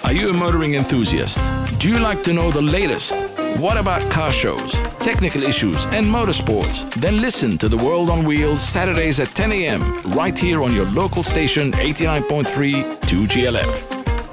Are you a motoring enthusiast? Do you like to know the latest? What about car shows, technical issues, and motorsports? Then listen to The World on Wheels Saturdays at 10 a.m. right here on your local station 89.3 2GLF.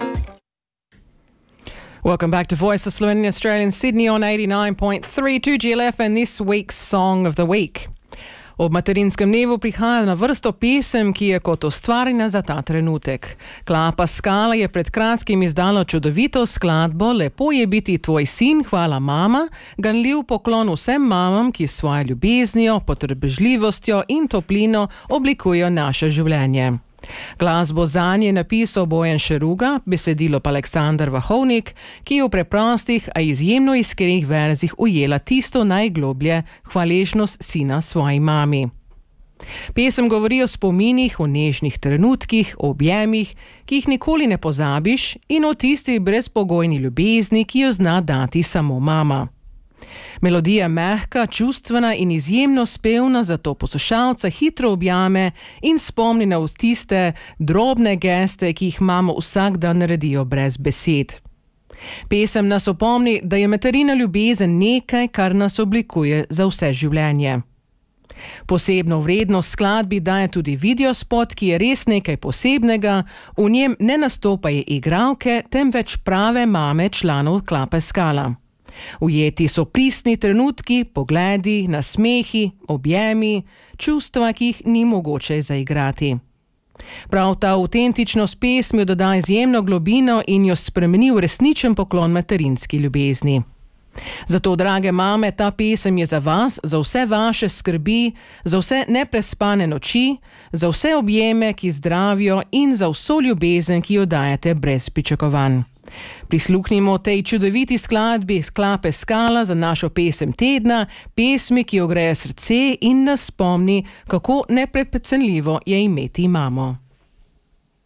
Welcome back to Voice of Slovenia, Australian Sydney on 89.3 2GLF and this week's Song of the Week. Ob materinskem dnevu prihaja na vrsto pesem, ki je kot ustvarjena za ta trenutek. Klapa Skala je pred kratkim izdala čudovito skladbo Lepo je biti tvoj sin, hvala mama, ganljiv poklon vsem mamam, ki s svojo ljubeznijo, potrpežljivostjo in toplino oblikujejo naše življenje. Glasbo zanje je napisal Bojan Šeruga, besedilo pa Aleksandar Vahovnik, ki je v preprostih, a izjemno iskrenih verzih ujela tisto najgloblje hvaležnost sina svoji mami. Pesem govori o spominih, o nežnih trenutkih, o objemih, ki jih nikoli ne pozabiš, in o tisti brezpogojni ljubezni, ki jo zna dati samo mama. Melodija je mehka, čustvena in izjemno spevna, zato poslušalca hitro objame in spomni na tiste drobne geste, ki jih mamo vsak dan naredijo brez besed. Pesem nas opomni, da je materina ljubezen nekaj, kar nas oblikuje za vse življenje. Posebno vrednost skladbi daje tudi videospot, ki je res nekaj posebnega. V njem ne nastopajo igralke, temveč prave mame članov klape Skala. Ujeti so pristni trenutki, pogledi, nasmehi, objemi, čustva, ki jih ni mogoče zaigrati. Prav ta avtentičnost pesmi doda izjemno globino in jo spremeni v resničen poklon materinski ljubezni. Zato, drage mame, ta pesem je za vas, za vse vaše skrbi, za vse neprespane noči, za vse objeme, ki zdravijo in za vso ljubezen, ki jo dajete brez pričakovanj. Prisluhnimo tej čudoviti skladbi Klape Skala za našo pesem tedna, pesmi, ki ogreje srce in nas spomni, kako neprecenljivo je imeti mamo.